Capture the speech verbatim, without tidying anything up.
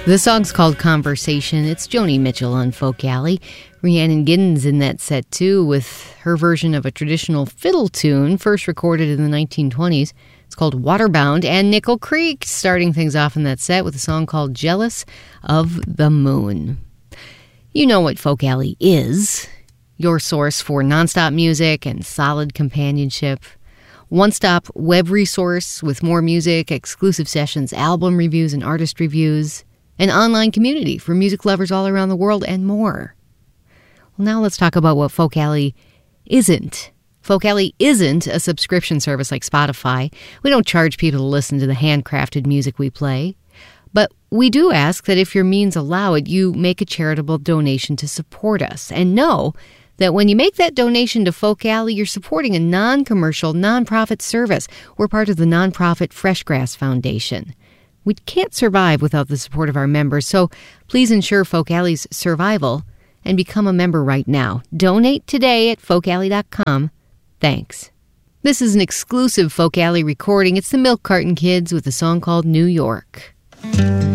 The song's called Conversation. It's Joni Mitchell on Folk Alley. Rhiannon Giddens in that set, too, with her version of a traditional fiddle tune, first recorded in the nineteen twenties. It's called Waterbound, and Nickel Creek starting things off in that set with a song called Jealous of the Moon. You know what Folk Alley is. Your source for nonstop music and solid companionship. One-stop web resource with more music, exclusive sessions, album reviews, and artist reviews. An online community for music lovers all around the world, and more. Well, now let's talk about what Folk Alley isn't. Folk Alley isn't a subscription service like Spotify. We don't charge people to listen to the handcrafted music we play. But we do ask that if your means allow it, you make a charitable donation to support us. And know that when you make that donation to Folk Alley, you're supporting a non-commercial, nonprofit service. We're part of the nonprofit Freshgrass Foundation. We can't survive without the support of our members, so please ensure Folk Alley's survival and become a member right now. Donate today at folk alley dot com. Thanks. This is an exclusive Folk Alley recording. It's the Milk Carton Kids with a song called New York.